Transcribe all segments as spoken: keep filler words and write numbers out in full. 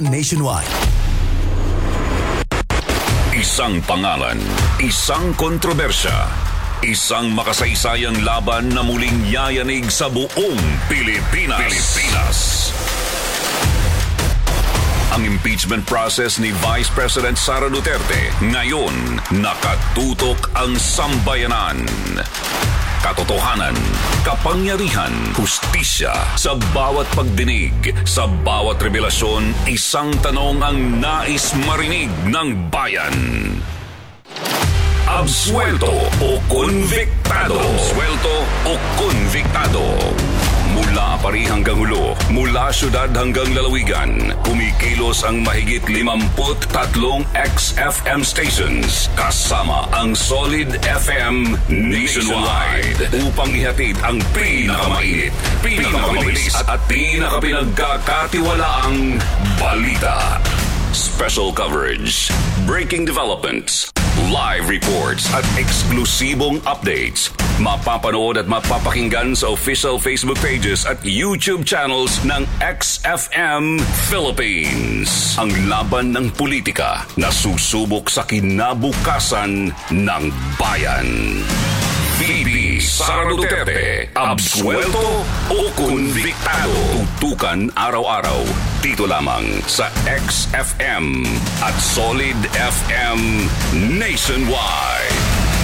nationwide. Isang pangalan, isang kontrobersya, isang makasaysayang laban na muling yayanig sa buong Pilipinas. Pilipinas. Ang impeachment process ni Vice President Sara Duterte ngayon nakatutok ang sambayanan. Katotohanan, kapangyarihan, hustisya sa bawat pagdinig, sa bawat revelasyon, isang tanong ang nais marinig ng bayan. Absuelto o konviktado? Absuelto o konviktado? Mula Pari hanggang Hulo, mula syudad hanggang lalawigan, kumikilos ang mahigit limamput tatlong X F M stations kasama ang Solid F M nationwide upang ihatid ang pinakamainit, pinakamabilis at pinakapinagkakatiwalaang balita. Special coverage, breaking developments, live reports at eksklusibong updates. Mapapanood at mapapakinggan sa official Facebook pages at YouTube channels ng X F M Philippines. Ang laban ng politika na susubok sa kinabukasan ng bayan. V P Sara Duterte, absuelto o konviktado? Tutukan araw-araw dito lamang sa X F M at Solid F M nationwide.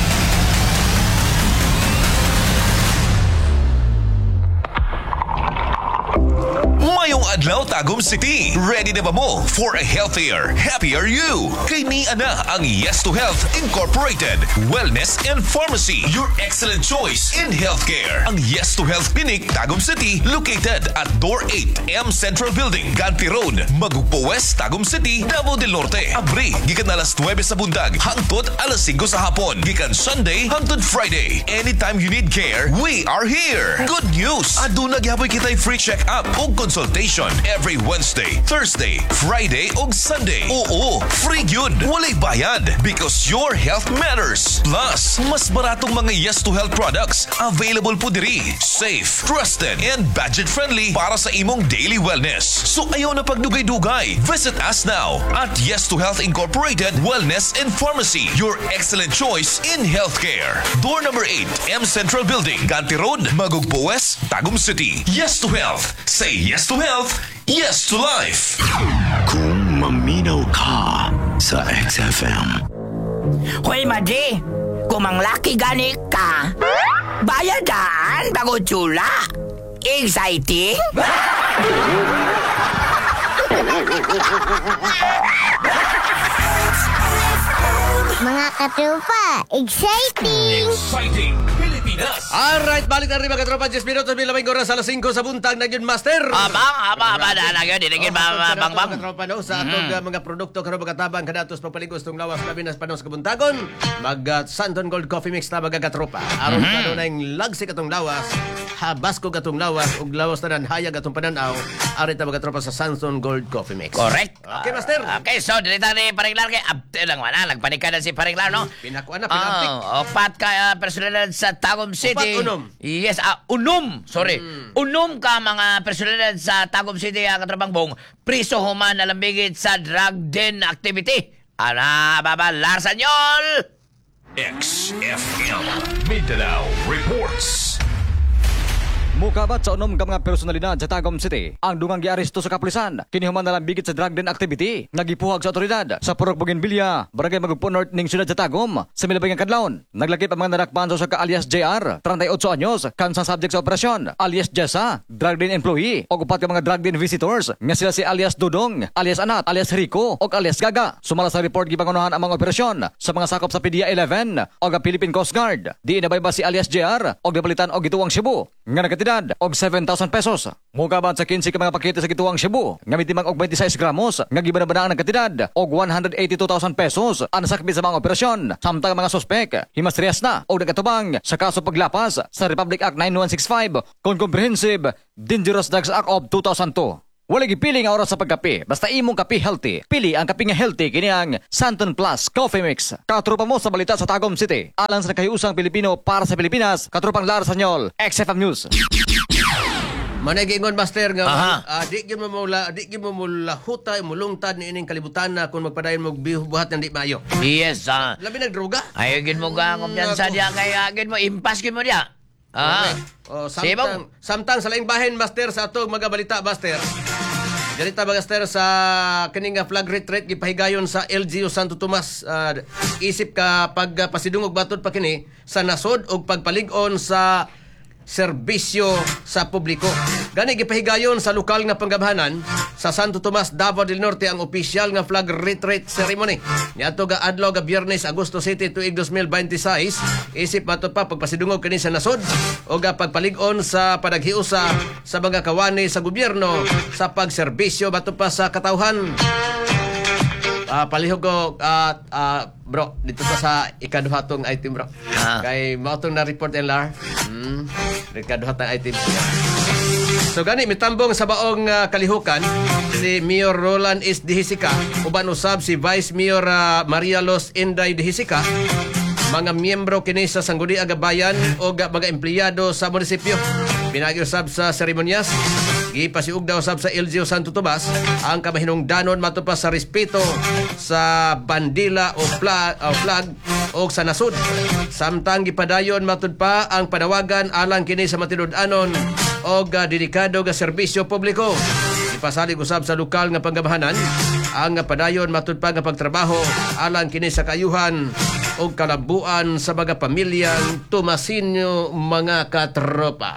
Mayong adlaw Tagum City. Ready na ba mo for a healthier, happier you? Kay ni ana ang Yes to Health Incorporated Wellness and Pharmacy, your excellent choice in healthcare. Ang Yes to Health Clinic Tagum City located at Door eight M Central Building, Ganti Road, Magugpo West, Tagum City, Davao del Norte. Abri gikan alas nuwebe sa bundag hangtod alas singko sa hapon. Gikan Sunday hangtod Friday. Anytime you need care, we are here. Good news! Aduna gyapon kitay free check-up o consultation every Wednesday, Thursday, Friday ug Sunday. Oo, free yun. Walay bayad because your health matters. Plus, mas baratong mga Yes to Health products available po diri. Safe, trusted, and budget-friendly para sa imong daily wellness. So ayaw na pagdugay-dugay. Visit us now at Yes to Health Incorporated Wellness and Pharmacy, your excellent choice in healthcare. Door number eight, M Central Building, Ganti Road, Magugpo West, Tagum City. Yes to Health. Say yes to health, yes to life. Kung maminaw ka sa X F M. Hoy, Madre, kung manglaki gani ka, bayadaan bago tsula. Exciting? Mga katropa, exciting! Exciting Pilipinas! Alright, balik na rin mga katropa. Just minutos, may lamang oras, alas singko sa buntag na yun, Master. Abang, abang, abang, na lang yun. Dinigin ba, bang, bang? Mga katropa, no? Sa atong uh, mga produkto, karoon magkatabang, kanatos, papaligos, itong lawas, labinas, panos, kabuntagon. Mag uh, Santon Gold Coffee Mix na mga katropa. Aron mm-hmm. ka na yung lagsik atong lawas, habas ko katong lawas, ug lawas na nan hayag atong pananaw, arit na mga katropa sa Santon Gold Coffee Mix. Correct. Okay, Master. Uh, okay, so, dilita ni Paringlar kay abte lang wala. Nagpanika na si Paringlar, no? Pinakuan na, pinantik. Oh, opat ka uh, personalidad sa Tagum City. Opat unom. Yes, ah, uh, unom. Sorry. Mm. Unom ka mga personalidad sa Tagum City, uh, katrabang bong priso human nalambigit sa drug den activity. Ana, baba, Larsanyol! X F M Mindanao Reports. Mukabat sa unom ka mga personalidad sa Tagum City ang dungang giaresto sa kapulisan kini human nalambigit sa drug den activity nagipuhag sa otoridad sa Purok Bougainvillea, Barangay Magugpo North ning siyudad sa Tagum sa milabay nga kadlawon. Naglakip ang mga nadakpan sa ka alias J R, thirty-eight anyos, kansang subject sa operasyon, alias Jessa, drug den employee, o upat ka mga drug den visitors nga sila si alias Dudong, alias Anat, alias Rico, o alias Gaga. Sumala sa report gipangunahan ang mga operasyon sa mga sakop sa P D E A eleven o ang Philippine Coast Guard. Di inabayba si alias J R o gapalitan og gituwang Cebu nga nagkatid og seven thousand pesos. Mukaban sa fifteen ka mga pakete sa gituwang Cebu nga mitimang og twenty-six gramos nga gibanabana ang nagkatidad og one hundred eighty-two thousand pesos ang nasakbi sa mga operasyon. Samtang mga suspek himastriyas na og nagatubang sa kaso paglapas sa Republic Act ninety-one sixty-five kon Comprehensive Dangerous Drugs Act of two thousand two. Wala gipili nga oras sa pagkape. Basta imong kape healthy. Pili ang kape nga healthy kini ang Santon Plus Coffee Mix. Katropa mo sa balita sa Tagum City. Alang sa nakahiusang Pilipino para sa Pilipinas, katropang Larsanyol, X F M News. Managingon master nga Aha. ah, di gyud mo mula di gyud mo mula hutay mulungtad ni ining kalibutan na kung magpadayon mo buhat ng di maayo. Yes, ah. Labi nagdroga. Ayaw gid mo ka kumpiyansa diya kay agad mo impas gid mo diya. Ah. Oh, Sibaw. samtang samtang sa laing bahin master sa atong mga balita master. Ganita master sa kining nga flag retreat gipahigayon sa L G U Santo Tomas ah, isip ka pagpasidungog batod pa kini sa nasod ug pagpalig-on sa serbisyo sa publiko. Gani gipahigayon sa lokal nga panggabhanan sa Santo Tomas, Davao del Norte ang opisyal nga flag retreat ceremony. Niadto ga adlaw ga Biyernes Agosto City tuig twenty twenty-six isip matud pa pagpasidungog kini sa nasod o ga pagpalig-on sa panaghiusa sa mga kawani sa gobyerno sa pagserbisyo matud pa sa katawhan. Ah, palihog ko ah, ah, bro dito pa sa ikaduha tong item bro. Ah. Kay mao tong na report L R. Hmm. Ikaduha tong item. So gani mitambong sa baong ah, kalihukan si Mayor Roland S. Dihisika uban usab si Vice Mayor ah, Maria Los Inday Dihisika, mga miyembro kini sa Sangguniang Gabayan o ga- mga empleyado sa munisipyo. Pinag-usab sa seremonyas gipasiug daw sab sa L G U Santo Tomas ang kamahinungdanon matupas sa respeto sa bandila o flag o flag o sa nasud. Samtang gipadayon matud pa ang panawagan alang kini sa matinud-anon o ga dedikado ga serbisyo publiko. Ipasalig usab sa lokal nga panggabahanan ang padayon matud pa nga pagtrabaho alang kini sa kayuhan o kalabuan sa mga pamilyang Tomasinyo mga katropa.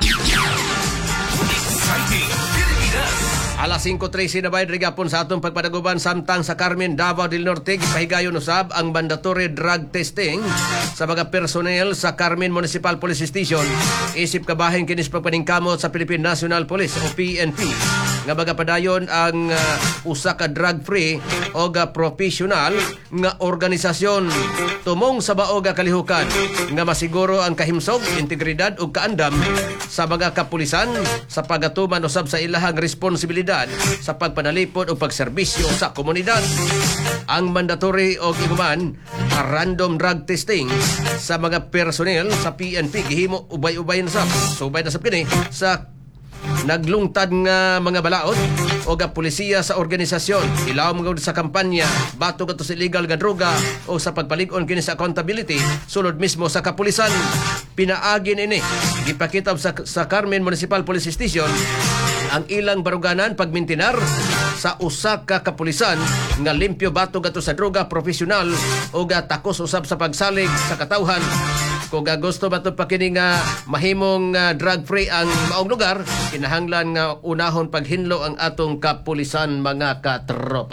Alas five thirty na bayad rigapon sa atong pagpadaguban samtang sa Carmen, Davao del Norte gipahigayon usab ang mandatory drug testing sa mga personnel sa Carmen Municipal Police Station isip kabahin kinis pagpaningkamot sa Philippine National Police o P N P nga magapadayon ang uh, usa ka drug free o ga professional nga organisasyon tumong sa bao ga kalihukan nga masiguro ang kahimsog, integridad ug kaandam sa mga kapulisan sa pagatuman usab sa ilahang responsibilidad sa pagpanalipod o pagserbisyo sa komunidad. Ang mandatory o iguman a random drug testing sa mga personnel sa P N P gihimo ubay-ubay na sab. So ubay na sab kini sa naglungtad nga mga balaod o ga pulisiya sa organisasyon, ilaw mga sa kampanya bato kato sa illegal nga droga o sa pagpalig-on kini sa accountability sulod mismo sa kapulisan. Pinaagin ini gipakita sa, sa Carmen Municipal Police Station ang ilang baruganan pagmintinar sa usa ka kapulisan nga limpyo bato gato sa droga profesional o ga takos usab sa pagsalig sa katawhan. Kung gusto ba ito pa kini nga mahimong uh, drug-free ang maong lugar, kinahanglan nga unahon paghinlo ang atong kapulisan mga katropa.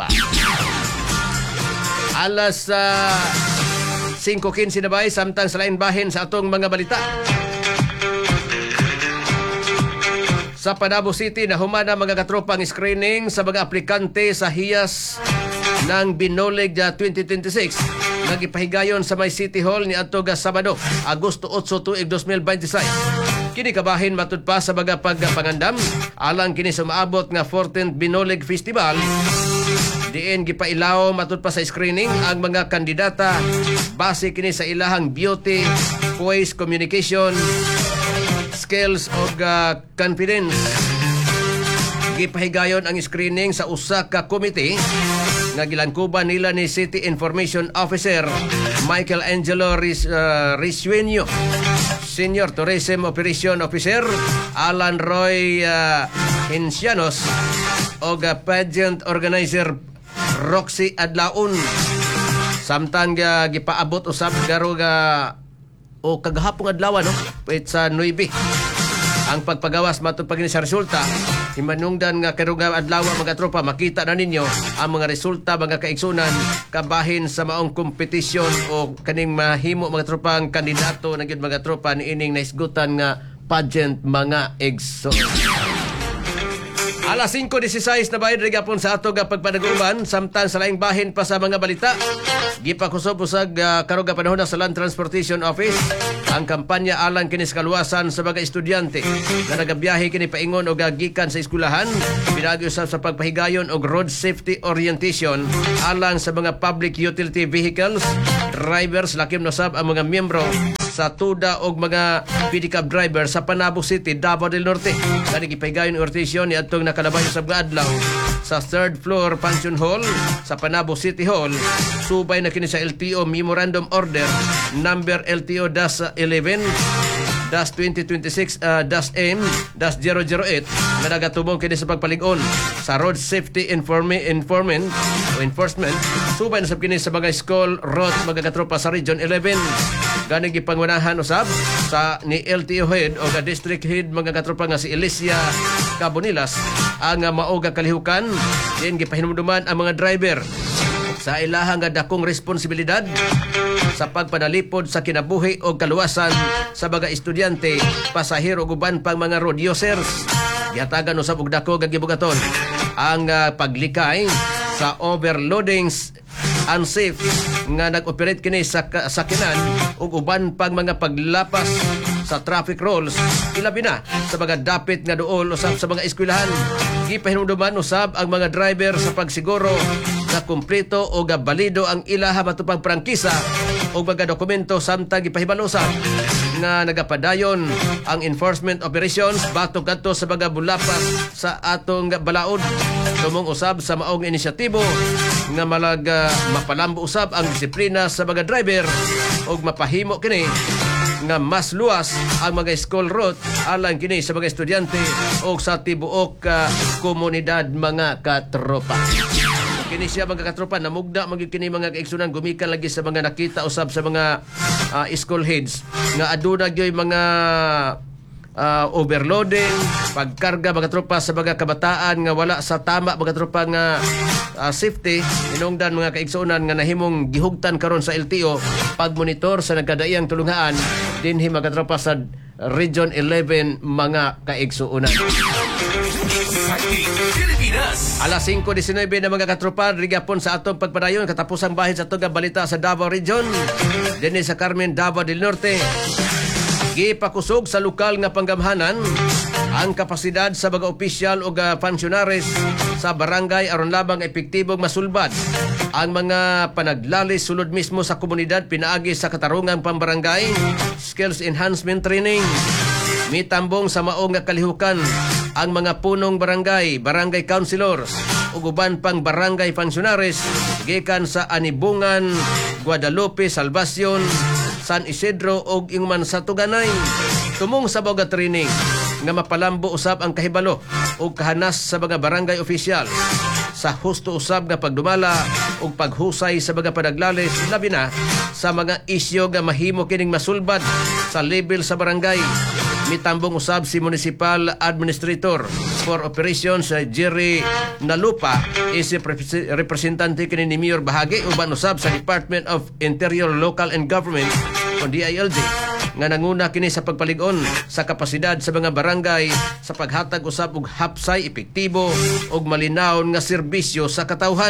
Alas uh, five fifteen na bay, samtang sa lain bahin sa atong mga balita. Sa Panabo City, nahumana mga katropang screening sa mga aplikante sa hiyas ng Binoleg twenty twenty-six. Nagipahigayon sa may City Hall ni Atoga Sabado, Agosto eight tuig twenty twenty-six. Kini kabahin matud pa sa mga pagpangandam alang kini sa maabot nga fourteenth Binoleg Festival. Diin gipailaw matud pa sa screening ang mga kandidata base kini sa ilahang beauty, poise, communication, skills o uh, confidence. Gipahigayon ang screening sa usa ka komite nga gilangkuban nila ni City Information Officer Michael Angelo Riz, uh, Risueño, Senior Tourism Operation Officer Alan Roy uh, Hincianos o uh, Pageant Organizer Roxy Adlaon. Samtang uh, gipaabot usab garo ga o kagahapong adlaw no pwet sa nine ang pagpagawas matod pagini sa resulta. Himanungdan nga karong adlaw mga tropa makita na ninyo ang mga resulta mga kaigsunan kabahin sa maong kompetisyon o kaning mahimo mga tropa ang kandidato na gyud mga tropa niining naisgutan nga pageant mga igsoon. Alas singko dieciséis na bayad rigapon sa ato nga pagpanaguban samtang sa laing bahin pa sa mga balita. Gipakusop usag uh, karong nga panahon sa Land Transportation Office ang kampanya alang kini sa kaluwasan sa mga estudyante na nagabiyahe kini paingon o gagikan sa eskwelahan. Pinagi usab sa pagpahigayon og road safety orientation alang sa mga public utility vehicles, drivers, lakim nosab ang mga miyembro sa tuda og mga pedicab driver sa Panabo City, Davao del Norte. Kani gipahigayon orientation ni adtong nakalabayo sa adlaw sa third floor Pension Hall sa Panabo City Hall. Subay na kini sa L T O Memorandum Order number L T O eleven twenty twenty-six M zero zero eight na nagatubong kini sa pagpalig-on sa road safety informi- informant o enforcement. Subay na sab kini sa mga school route mga katropa sa Region eleven. Gani gipangwanahan usab sa ni L T O head o ga district head mga katropa nga si Alicia Cabonilas ang uh, maoga kalihukan. Din gipahinumduman ang mga driver sa ilahang nga dakong responsibilidad sa pagpanalipod sa kinabuhi o kaluwasan sa mga estudyante, pasahero ug uban pang mga road users. Gihatagan usab og dako nga gibugaton ang uh, paglikay sa overloadings unsafe nga nag-operate kini sa sakinan ug uban pang mga paglapas sa traffic rules, ilabi na sa mga dapit nga duol usab sa mga eskwelahan. Gipahinumduman usab ang mga driver sa pagsiguro na kumpleto o gabalido ang ilaha matupang prangkisa o mga dokumento samtang gipahibalo usab nga nagapadayon ang enforcement operations batok kadto sa mga bulapas sa atong balaod. Tumong usab sa maong inisyatibo nga malag uh, mapalambo usab ang disiplina sa mga driver ug mapahimo kini nga mas luwas ang mga school route alang kini sa mga estudyante o sa tibuok uh, komunidad mga katropa. Kini siya mga katropa namugda maging kini mga kaigsunan gumikan lagi sa mga nakita usab sa mga uh, school heads nga aduna gyoy mga uh, overloading, pagkarga mga tropa sa mga kabataan nga wala sa tama mga tropa nga uh, safety. Inungdan mga kaigsunan nga nahimong gihugtan karon sa L T O pagmonitor sa nagkadaiyang tulungaan dinhi mga tropa sa Region eleven mga kaigsunan. Alas singko diecinueve na mga katropa rigapon sa atong pagpadayon katapusang bahin sa atong balita sa Davao Region dinhi sa Carmen, Davao del Norte. Gipakusog sa lokal nga panggamhanan ang kapasidad sa mga opisyal o pensyonaris sa barangay aron labang epektibong masulbad ang mga panaglalis sulod mismo sa komunidad pinaagi sa katarungang pambarangay skills enhancement training. Mitambong sa maong nga kalihukan ang mga punong barangay, barangay councilors ug uban pang barangay pensyonaris gikan sa Anibungan, Guadalupe, Salvacion, San Isidro ug Ingman sa Tuganay. Tumong sa mga training nga mapalambo usab ang kahibalo ug kahanas sa mga barangay official sa husto usab nga pagdumala ug paghusay sa mga panaglalis labi na sa mga isyu nga mahimo kining masulbad sa level sa barangay. Mitambong usab si Municipal Administrator for Operations sa Jerry Nalupa isip representante kini ni Mayor bahagi uban usab sa Department of Interior, Local and Government o D I L G nga nanguna kini sa pagpalig-on sa kapasidad sa mga barangay sa paghatag usab og hapsay, epektibo ug malinaw nga serbisyo sa katawhan.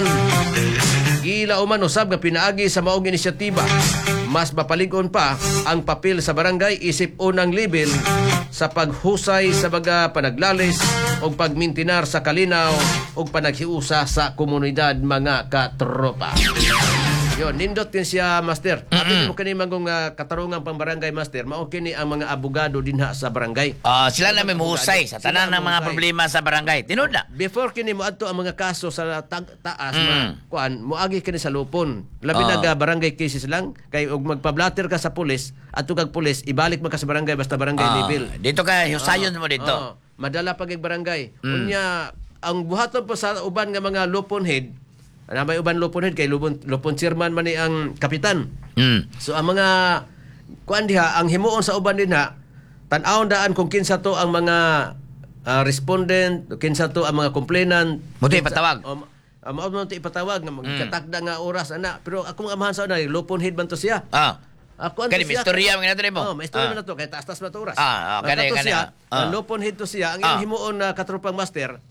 Gila uman usab nga pinaagi sa maong inisyatiba mas mapalig-on pa ang papel sa barangay isip unang level sa paghusay sa mga panaglalis o pagmintinar sa kalinaw o panaghiusa sa komunidad mga katropa. Yon, nindot din siya, Master. Atin mo kini magong uh, katarungang pambarangay, Master. Mao kini ang mga abogado dinha sa barangay. Ah, sila na may muhusay sa tanan ng mga problema sa barangay. Tinod na. Before kini mo adto ang mga kaso sa ta- taas, Mm. ma, kuan, moagi kini sa lupon. Labi Ah. na barangay cases lang kay og magpablatter ka sa pulis, adto kag pulis, ibalik mo ka sa barangay basta barangay Ah, level. dito ka, husayon mo dito. Oo. Madala pag barangay. Unya ang buhaton po sa uban nga mga lupon head, na may uban lupon head kay lupon lupon chairman man ni ang kapitan. Mm. So ang mga kuan diha ang himuon sa uban dinha tan-awon daan kung kinsa to ang mga uh, respondent, kinsa to ang mga complainant. Muti kinsa- ipatawag. Um, um, um, muti ipatawag nga magkatakda nga oras ana pero akong amahan sa una lupon head man to siya. Ah. Ako Kani, may istorya mga natin mo. Oh, may istorya Ah. man na to kay taas-taas na to oras. Ah, ah, kani, Ang kani, siya, ah. ang lupon head to siya, ang Ah. iyang himuon na katropang master,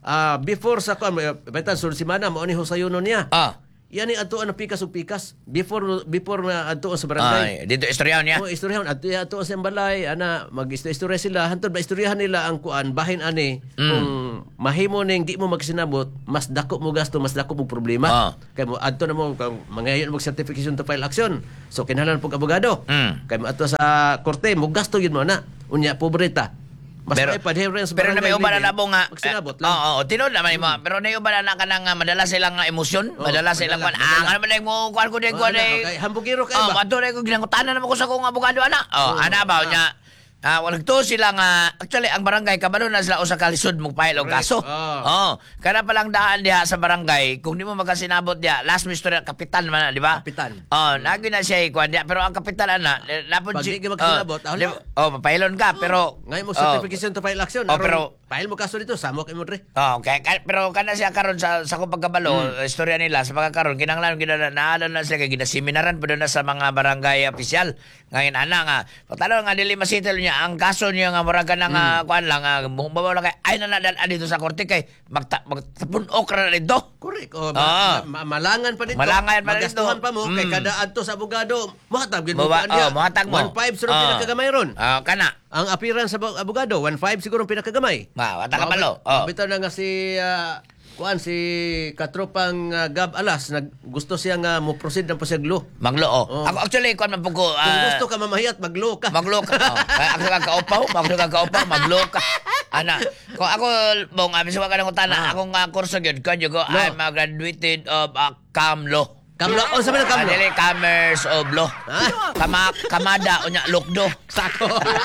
ah, before sa kuan, baitan sulod semana mo ni husayunon niya. Ah. Yan ni adto ang pikas ug pikas before before na adto sa Ay, barangay. dito istoryahan niya. Oh, istoryahan adto adto sa balay ana mag-istorya sila hantod ba istoryahan nila ang kuan bahin ani Mm. kung mahimo ning di mo magsinabot mas dako mo gasto mas dako mo problema. Ah. Kay mo adto na mo kung mangayon mo certification to file action. So kinahanglan pug abogado. Mm. Kay mo adto sa korte mo gasto gyud mo na. Unya pobreta. Mas Pero- may padheres Pero na may uban na nabo nga. Magsinabot Oo, lang. oo, tinod naman mo. Pero na uban na ka nang madala silang nga emosyon, Oo, madala silang madala, kwan. madala. Ah, ano man mo kwan ko din Oh, ko ano, din. okay. Hambugiro kayo Oh, ba? mato na ko ginangutanan naman ko sa kong abogado ana. Oh, Oo. ana ba nya. Ah, wala to sila nga actually ang barangay kabalo na sila usa ka lisod mong file og Correct. kaso. Oo. Oh, kana pa lang daan diha sa barangay kung di mo magasinabot diha last mystery kapitan man na, di ba? Kapitan. Oh, nagi na siya kwan diha pero ang kapitan ana napod Pag si- di ka magsinabot, oh, ano? di- oh, papailon ka pero Ngayon mo oh, certification to file action. Oh, aron pero- file mo kaso dito samok imo dre. Oh, okay. Ka- pero kana siya karon sa sa kung pagkabalo, Hmm. istorya nila sa pagkakaroon kinahanglan gina naalan na sila kay ginaseminaran pud na sa mga barangay opisyal. Ngayon ana nga, patalo nga dili masitel niya ang kaso niya nga murag ka na nga Hmm. kuan lang nga mubabaw lang kay ay na nadal dito sa korte kay magta, magtapunok ra na dito. Correct. Oh, Ah. ma- ma- malangan pa dito. Malangan pa dito. Magastuhan pa mo kay Mm. kada adto sa abogado. Muhatag gyud mo Muba, pa niya. oh, muhatag mo. one five sunod Oh. pinakagamay ron. Ah, kana. Ang appearance sa abo- abogado one five siguro ang pinakagamay. Ma, wata ka malo. Oh. Bitaw na nga si ah, kuan si katropang ah, Gab Alas nag gusto siya nga mo proceed ng pasaglo. Maglo. Oh. Oh. Ako actually kuan man pud ko. Kung ah, gusto ka mamahiyat maglo ka. Maglo ka. Oh. Kaya ako ka kaupaw, maglo ka kaupaw, maglo ka. Ana, ko ako bong abi sa kanang utana, ako nga kurso gyud ko gyud ko I'm a graduated of uh, Cam Law. Kamlo, oh sabi na kamlo. Ah, dili Commerce of Law. Ah. Kama kamada unya lukdo. Sako.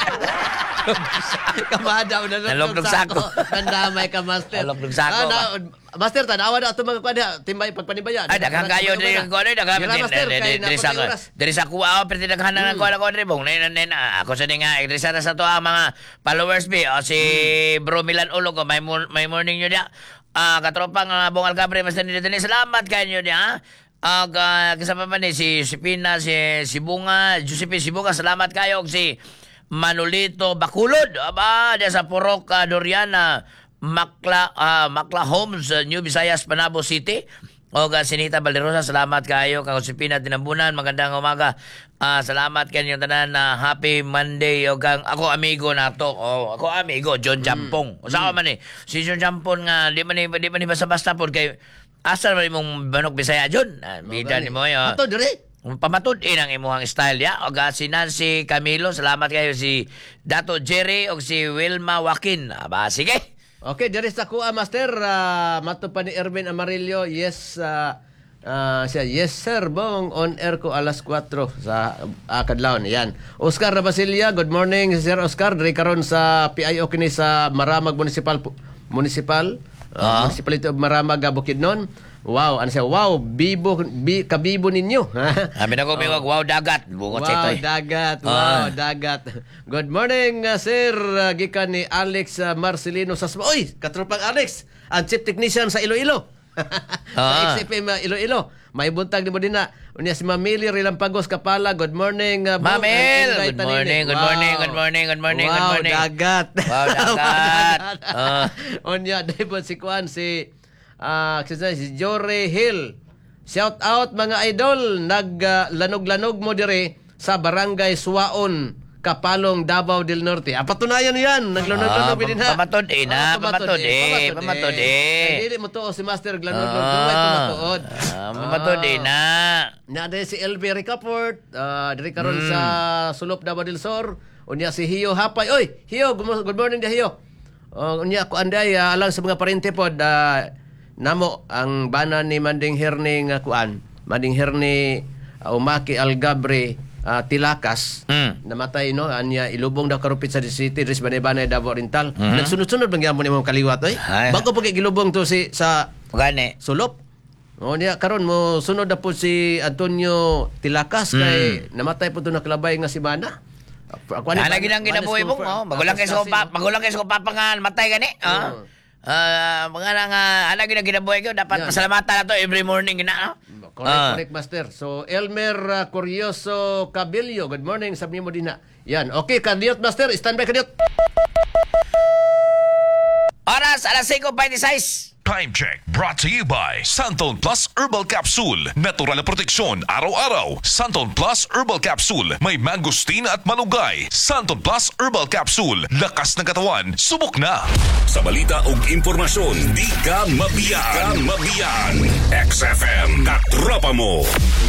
Kamada una Nalugdog sako. Nandamay ka master. Nalugdog sako Ah, na, master tanawa na ato mga kwadya timbay pagpanibaya. Ay daghang kayo diri ko diri daghang Dira, master, kay diri sa napatay oras. diri sa kuwa oh, pero daghan na ko ko diri bong nen nen ako sa nga diri sa sa to ang mga followers bi o si Bro Milan Ulo ko may mor- may morning nyo dia. Ah katropang uh, Bong Alcabre mas dinhi dinhi salamat kayo dia. Ag uh, kasama pa ni si si Pina, si si Bunga, Josephine si Bunga, salamat kayo og si Manolito Bakulod. Aba, dia sa Purok uh, Doriana, Makla ah, Makla Homes, uh, New Visayas, Panabo City. O uh, Sinita Balderosa, salamat kayo. Kang si Pina Tinambunan, magandang umaga. Ah, salamat kayo tanan na happy Monday. O kang ako amigo nato. O ako amigo John Jampong. Usa man ni si John Jampong nga di man ni di man ni basta-basta pod kay asa man imong Banok Bisaya John. Ah, bida ni mo yo. Ato dire. Pamatud inang imuhang style ya. O si Nancy Camilo, salamat kayo si Dato Jerry o si Wilma Joaquin. Aba, sige. Okay, dire sa kuha master uh, mato pa ni Erwin Amarillo. Yes ah, ah, siya. Yes sir, bong on air ko alas kwatro sa uh, kadlawon. Yan. Oscar Rabasilia, good morning Sir Oscar. Dire karon sa P I O kini sa Maramag Municipal Municipal uh, Ah. Municipality of Maramag Bukidnon. Wow, ano siya? Wow, bibo bi, kabibo ninyo. Amin ako may wag wow dagat. Bungot Wow, wow, dagat. Wow, Ah. dagat. Good morning, uh, sir. Uh, gikan ni Alex uh, Marcelino sa Oy, katropang Alex, ang chief technician sa Iloilo. sa Ah. X F M uh, Iloilo. May buntag ni mo din na. Unya si Mamili Rilampagos Kapala. Good morning, uh, Bong. Mamil! Ang invite Good na nini. morning, good Wow. morning, good morning, good morning, wow, good morning. dagat. Wow, dagat. Ah. Unya, dahil si Kwan, si, ah, si, si Jory Hill. Shout out mga idol. Naglanog-lanog mo dire sa Barangay Suwaon, Kapalong, Davao del Norte. Ah, patunayan yan. Naglanog-lanog Ah, din ha. pamatod eh na, pamatod eh, pamatod eh. Ay, dili mo to si Master Glanog-lanog. Ah, Duway pamatuod. ah, pamatod eh na. Na dahil si L B Ricaport, uh, diri karon Hmm. sa Sulop Davao del Sur. Unya si Hio Hapay. Oy, Hio, good good morning dia Hio. Uh, unya ko anday uh, alang sa mga parente pod uh, namo ang bana ni Manding Herning uh, kuan. Manding Herni uh, Umaki Algabre uh, Tilakas. Mm. Namatay no anya ilubong daw karupit sa city ris banay-banay Davao Oriental. Nagsunod-sunod bang gyapon imong kaliwat oy. Ay. Bago pag gilubong to si sa Gani. Sulop. O niya karon mo sunod na po si Antonio Tilakas kay namatay po to naklabay nga si Mana. Ako Ana ginang ginabuhi mo, oh. Magulang kay sa pa, magulang kay sa papangan matay gani, ah. Ah, mga nang uh, ana ginang ginabuhi ko dapat Yan. pasalamatan nato every morning gina, no? Correct, Ah. correct, Master. So, Elmer uh, Curioso Cabillo. Good morning, sabi mo din na. Yan. Okay, Kadiot, Master. Standby, Kadiot. Oras oras, alas singko twenty-six. Time check brought to you by Santon Plus Herbal Capsule. Natural na proteksyon araw-araw. Santon Plus Herbal Capsule. May mangosteen at malunggay. Santon Plus Herbal Capsule. Lakas ng katawan. Subok na. Sa balita ug impormasyon, di ka mabiyan. Di ka mabiyan. X F M, katropa mo.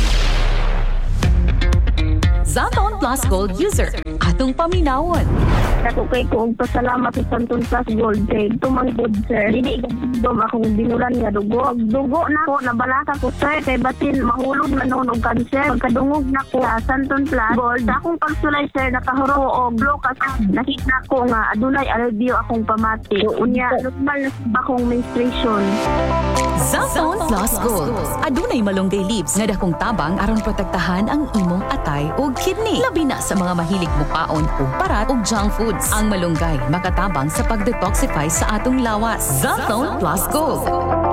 Santon Plus Gold user, atong paminawon. Ako kay ko og pasalamat sa Santon Plus Gold kay tumangkod sir. Dili gudom akong binulan nga dugo. Dugo na ko nabalaka ko sir kay batin mahulog na noon og cancer. Pagkadungog na ko sa Santon Plus Gold, akong pagsulay sir nakahuro og blow kasi nakita ko nga adunay alivio akong pamati. Unya normal na sa akong menstruation. Santon Plus Gold, adunay malunggay leaves nga dakong tabang aron protektahan ang imong atay ug kidney. Labi na sa mga mahilig mukaon ug parat ug junk foods. Ang malunggay makatabang sa pag-detoxify sa atong lawas. Santon Plus Gold.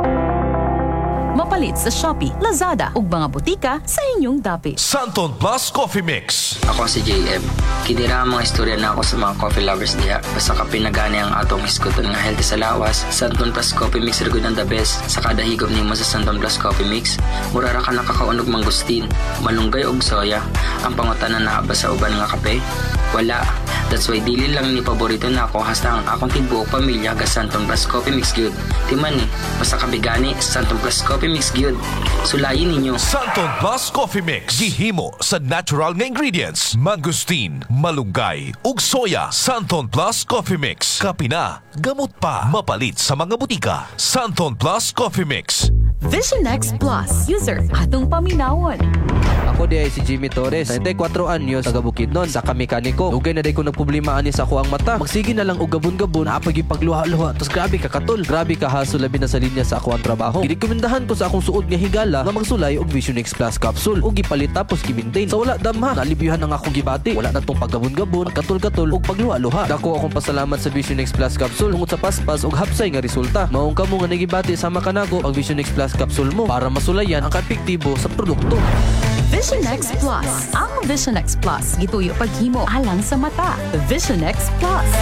Mapalit sa Shopee, Lazada ug mga butika sa inyong dapit. Santon Plus Coffee Mix. Ako si J M. Kinira ang mga istorya na ako sa mga coffee lovers diha. Basta ka pinagani ang atong hiskuton nga healthy sa lawas, Santon Plus Coffee Mix rin ang the best. Sa kada higop nimo sa Santon Plus Coffee Mix, mura ra ka nakakaunog mangustin, malunggay og soya. Ang pangutanan na ba sa uban nga kape? Wala. That's why dili lang ni paborito na ako hasta ang akong tibuok pamilya ga Santon Plus Coffee Mix Good. Timan ni, basta kabigani, Santon Plus Coffee Mix Good. Sulayin ninyo. Santon Plus Coffee Mix. Gihimo sa natural na ingredients. Mangosteen, malunggay, ug soya. Santon Plus Coffee Mix. Kapina, gamot pa. Mapalit sa mga butika. Santon Plus Coffee Mix. Vision X Plus user, atong paminawon. Ako di ay si Jimmy Torres, ninety-four anyos, taga Bukidnon, sa kamekaniko. Ugay na day ko nagproblema ani sa ako ang mata. Magsige na lang og gabon-gabon, napag ipagluha-luha. Tapos grabe ka katol, grabe ka haso labi na sa linya sa ako ang trabaho. Girekomendahan ko sa akong suod nga higala nga magsulay og Vision X Plus capsule. Og gipalit tapos gi-maintain. Sa wala damha, nalibiyuhan ang akong gibati. Wala na tong paggabon-gabon, katol-katol og pagluha-luha. Dako akong pasalamat sa Vision X Plus capsule tungod sa paspas og hapsay nga resulta. Maong kamo nga nagibati sama kanago ang Vision X Plus capsule mo para masulayan ang kaepektibo sa produkto. Vision X Plus. Ang Vision X Plus gituyo paghimo alang sa mata. Vision X Plus.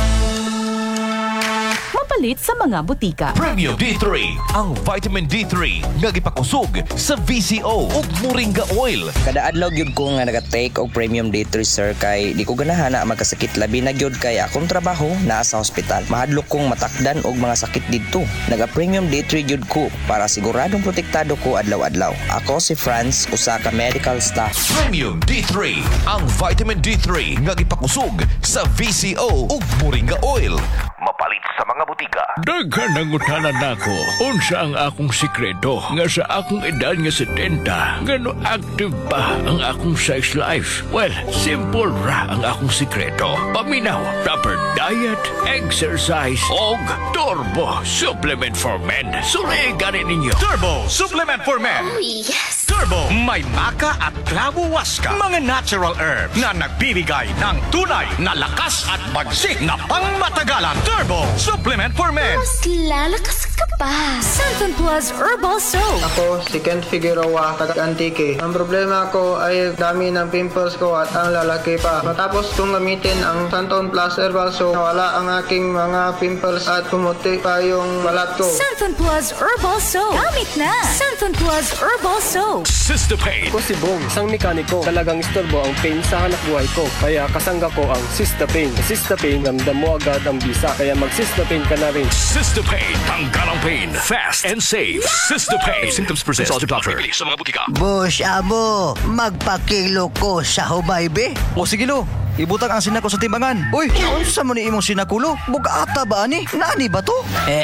Mapalit sa mga butika. Premium D three, ang vitamin D three nga gipakusog sa V C O ug Moringa Oil. Kada adlaw gyud ko nga naga-take og Premium D three sir kay di ko ganahan na magkasakit labi na gyud kay akong trabaho naa sa ospital. Mahadlok kong matakdan og mga sakit didto. Naga-Premium D three gyud ko para siguradong protektado ko adlaw-adlaw. Ako si Franz, usa ka medical staff. Premium D three, ang vitamin D three nga gipakusog sa V C O ug Moringa Oil. Mapalit sa mga butika. Daghan ang utanan nako. Unsa ang akong sikreto nga sa akong edad nga setenta, ngano active pa ang akong sex life? Well, simple ra ang akong sikreto. Paminaw, proper diet, exercise, og Turbo Supplement for Men. Suligan ninyo. Turbo Supplement for Men. Oh, yes! Turbo, may maka at clavo waska, mga natural herbs na nagbibigay ng tunay na lakas at bagsik na pangmatagalan. Turbo Supplement for Men. Mas lalakas ka pa. Santon Plus Herbal Soap. Ako si Kent Figueroa, taga Antique. Ang problema ko ay dami ng pimples ko at ang lalaki pa. Matapos kong gamitin ang Santon Plus Herbal Soap, nawala ang aking mga pimples at pumuti pa yung balat ko. Santon Plus Herbal Soap. Gamit na. Santon Plus Herbal Soap. Sistapain. Ako si Bong, isang mekaniko. Talagang istorbo ang pain sa hanap buhay ko. Kaya kasangga ko ang Sistapain. Sa Sistapain, ramdam mo agad ang bisa. Kaya mag-Sistapain ka na rin. Sistapain. Tanggal ang pain. Fast and safe. Sistapain. Symptoms persist. Consult your doctor. Sa mga butika. Boss, amo, magpakilo ko sa humaybe. O sige lo, ibutang ang sinako sa timbangan. Uy, unsa mo ni imong sinakulo? Bugata ba ani? Nani ba to?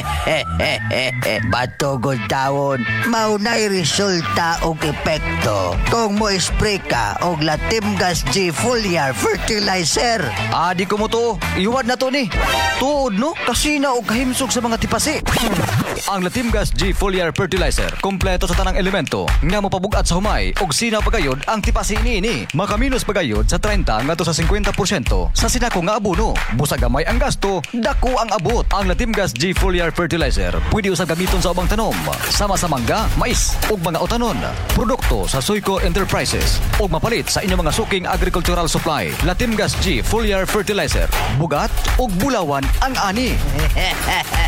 Bato gud tawon. Maunay resulta og epekto kung mo spray ka og Latimgas G Foliar Fertilizer. Ah, di ko mo to. Iwad na to ni. Tuod no, kasi na og kahimsog sa mga tipasi. Ang Latimgas G Foliar Fertilizer, kompleto sa tanang elemento nga mopabugat sa humay og sinaw pagayod ang tipasi niini. Makaminos pagayod sa thirty ngadto sa fifty porsyento sa sinako nga abono. Busag gamay ang gasto, dako ang abot. Ang Latimgas G Foliar Fertilizer pwede usab gamiton sa ubang tanom, sama sa mangga, mais ug mga utanon. Produkto sa Soyco Enterprises ug mapalit sa inyong mga suking agricultural supply. Latimgas G Foliar Fertilizer, bugat ug bulawan ang ani.